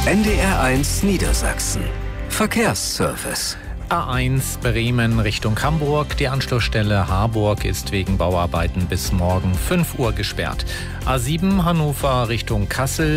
NDR1 Niedersachsen. Verkehrsservice. A1 Bremen Richtung Hamburg. Die Anschlussstelle Harburg ist wegen Bauarbeiten bis morgen 5 Uhr gesperrt. A7 Hannover Richtung Kassel.